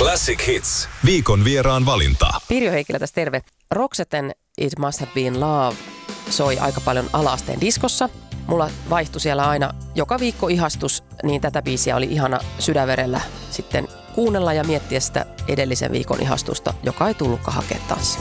Classic Hits. Viikon vieraan valinta. Pirjo Heikkilä tässä terve. Roxetten It Must Have Been Love soi aika paljon ala-asteen diskossa. Mulla vaihtui siellä aina joka viikko ihastus, niin tätä biisiä oli ihana sydänverellä sitten kuunnella ja miettiä sitä edellisen viikon ihastusta, joka ei tullutkaan hakea taas.